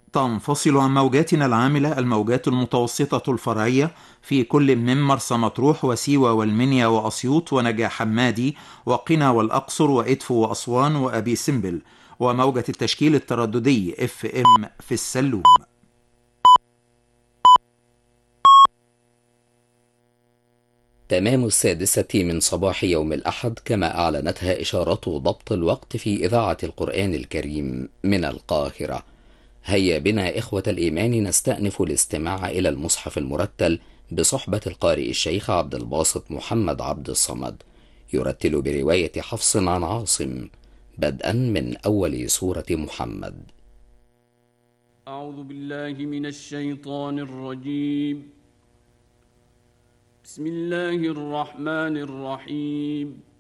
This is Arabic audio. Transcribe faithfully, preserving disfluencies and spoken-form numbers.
تنفصل عن موجاتنا العاملة الموجات المتوسطة الفرعية في كل من مرسى مطروح وسيوة والمنيا وأسيوط ونجع حمادي وقنا والأقصر وإدفو وأسوان وأبي سمبل، وموجة التشكيل الترددي اف ام في السلوم. تمام السادسة من صباح يوم الأحد، كما أعلنتها إشارة ضبط الوقت في إذاعة القرآن الكريم من القاهرة. هيا بنا إخوة الإيمان نستأنف الاستماع إلى المصحف المرتل بصحبة القارئ الشيخ عبد الباسط محمد عبد الصمد، يرتل برواية حفص عن عاصم، بدءا من أول سورة محمد. أعوذ بالله من الشيطان الرجيم. بسم الله الرحمن الرحيم.